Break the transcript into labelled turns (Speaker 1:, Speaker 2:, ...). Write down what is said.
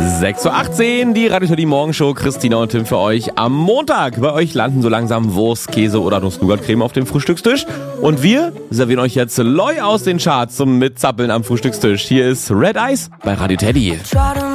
Speaker 1: 6:18 Uhr, die Radio Teddy Morgenshow. Christina und Tim für euch am Montag. Bei euch landen so langsam Wurst, Käse oder Nuss-Nougat-Creme auf dem Frühstückstisch. Und wir servieren euch jetzt Loi aus den Charts zum Mitzappeln am Frühstückstisch. Hier ist Red Eyes bei Radio Teddy.